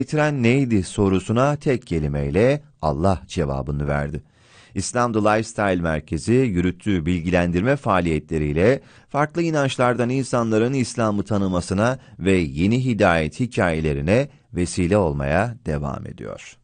getiren neydi sorusuna tek kelimeyle Allah cevabını verdi. İslam The Lifestyle Merkezi yürüttüğü bilgilendirme faaliyetleriyle farklı inançlardan insanların İslam'ı tanımasına ve yeni hidayet hikayelerine vesile olmaya devam ediyor.